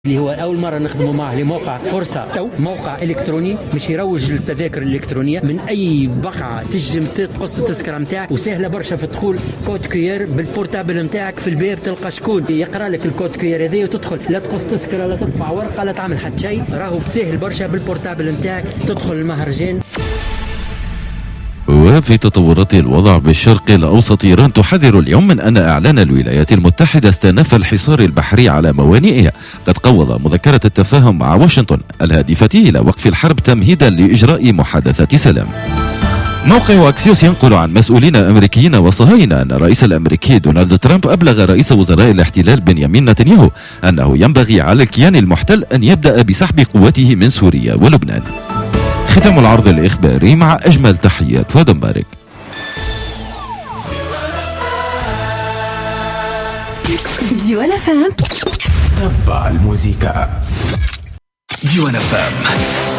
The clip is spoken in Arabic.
اللي هو أول مرة نخدموا معه لموقع فرصة تو موقع إلكتروني مش يروج للتذاكر الإلكترونية من أي بقعة تجم تقص التذكرة متاعك، وسهلة برشا في الدخول. كود كيير بالبورتابل متاعك في الباب تلقى شكون يقرأ لك الكود كيير هذه وتدخل، لا تقص تذكرة لا تطبع ورقة لا تعمل حتى شيء، راهو سهل برشا بالبورتابل متاعك تدخل المهرجان. وفي تطورات الوضع بالشرق الأوسط، إيران تحذر اليوم من أن إعلان الولايات المتحدة استئناف الحصار البحري على موانئها قد قوض مذكرة التفاهم مع واشنطن الهادفة إلى وقف الحرب تمهيدا لإجراء محادثات سلام. موقع أكسيوس ينقل عن مسؤولين أمريكيين وصهاينة أن الرئيس الأمريكي دونالد ترامب أبلغ رئيس وزراء الاحتلال بنيامين نتنياهو أنه ينبغي على الكيان المحتل أن يبدأ بسحب قوته من سوريا ولبنان. ختام العرض الإخباري مع أجمل تحيات فؤاد مبارك. ديوان FM. تبع الموسيقى. ديوان FM.